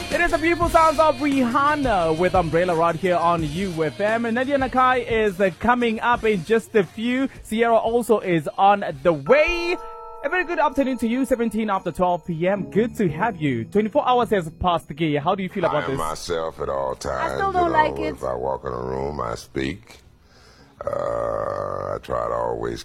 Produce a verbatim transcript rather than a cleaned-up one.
It is the beautiful sounds of Rihanna with Umbrella right here on U F M. And Nadia Nakai is uh, coming up in just a few. Sierra also is on the way. A very good afternoon to you, seventeen after twelve p.m. Good to have you. twenty-four hours has passed, Gia. How do you feel about I am this? myself at all times. I still don't you know, like it. If I walk in a room, I speak. Uh, I try to always